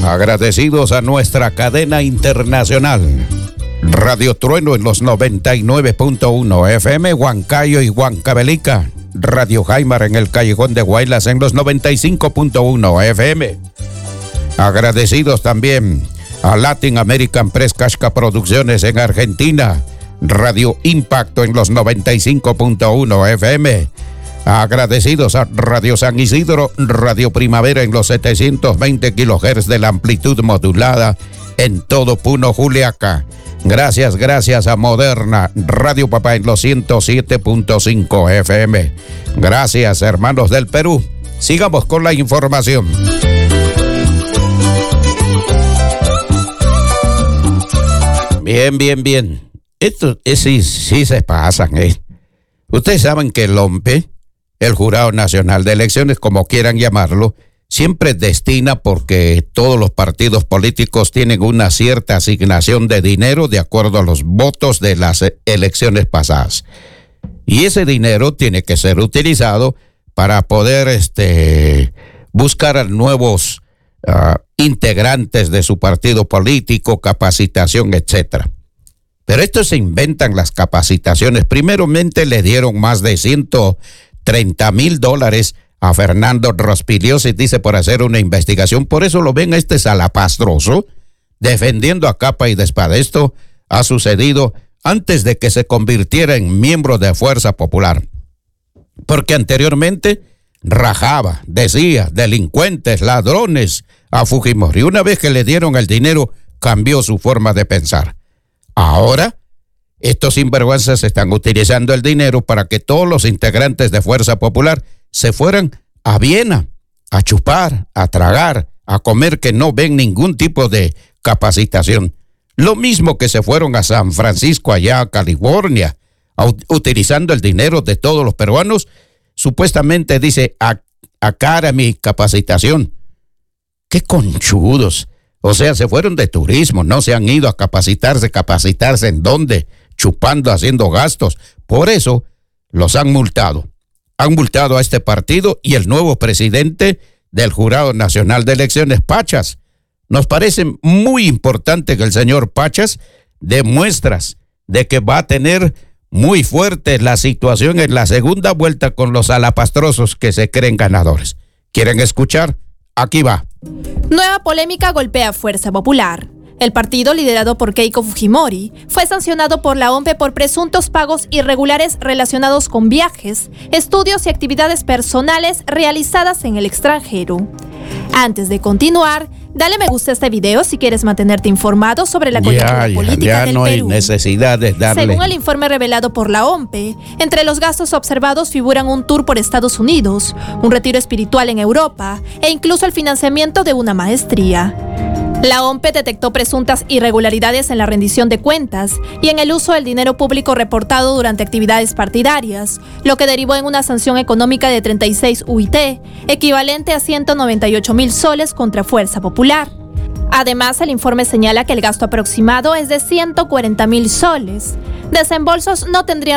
Agradecidos a nuestra cadena internacional. Radio Trueno en los 99.1 FM, Huancayo y Huancavelica. Radio Jaimar en el Callejón de Guaylas en los 95.1 FM. Agradecidos también a Latin American Press Casca Producciones en Argentina. Radio Impacto en los 95.1 FM. Agradecidos a Radio San Isidro, Radio Primavera en los 720 kHz de la amplitud modulada en todo Puno, Juliaca. Gracias a Moderna, Radio Papá en los 107.5 FM. Gracias, hermanos del Perú. Sigamos con la información. Bien. Esto sí se pasan, Ustedes saben que el OMPE, el Jurado Nacional de Elecciones, como quieran llamarlo, siempre destina, porque todos los partidos políticos tienen una cierta asignación de dinero de acuerdo a los votos de las elecciones pasadas. Y ese dinero tiene que ser utilizado para poder buscar a nuevos integrantes de su partido político, capacitación, etcétera. Pero estos se inventan las capacitaciones. Primeramente le dieron más de $130,000 a Fernando Rospigliosi, dice, por hacer una investigación. Por eso lo ven a este salapastroso defendiendo a capa y de espada. Esto ha sucedido antes de que se convirtiera en miembro de Fuerza Popular. Porque anteriormente rajaba, decía, delincuentes, ladrones a Fujimori. Una vez que le dieron el dinero, cambió su forma de pensar. Ahora, estos sinvergüenzas están utilizando el dinero para que todos los integrantes de Fuerza Popular se fueran a Viena, a chupar, a tragar, a comer, que no ven ningún tipo de capacitación. Lo mismo que se fueron a San Francisco, allá a California, utilizando el dinero de todos los peruanos, supuestamente dice, a cara mi capacitación. ¡Qué conchudos! O sea, se fueron de turismo, no se han ido a capacitarse ¿en dónde? Chupando, haciendo gastos. Por eso los han multado. Han multado a este partido y el nuevo presidente del Jurado Nacional de Elecciones, Pachas. Nos parece muy importante que el señor Pachas dé muestras de que va a tener muy fuerte la situación en la segunda vuelta con los salapastrosos que se creen ganadores. ¿Quieren escuchar? Aquí va. Nueva polémica golpea Fuerza Popular. El partido liderado por Keiko Fujimori fue sancionado por la OMPE por presuntos pagos irregulares relacionados con viajes, estudios y actividades personales realizadas en el extranjero. Antes de continuar, dale me gusta a este video si quieres mantenerte informado sobre la coyuntura política del no Perú. Hay necesidad de darle. Según el informe revelado por la OMPE, entre los gastos observados figuran un tour por Estados Unidos, un retiro espiritual en Europa e incluso el financiamiento de una maestría. La OMPE detectó presuntas irregularidades en la rendición de cuentas y en el uso del dinero público reportado durante actividades partidarias, lo que derivó en una sanción económica de 36 UIT, equivalente a 198,000 soles contra Fuerza Popular. Además, el informe señala que el gasto aproximado es de 140,000 soles. Desembolsos no tendrían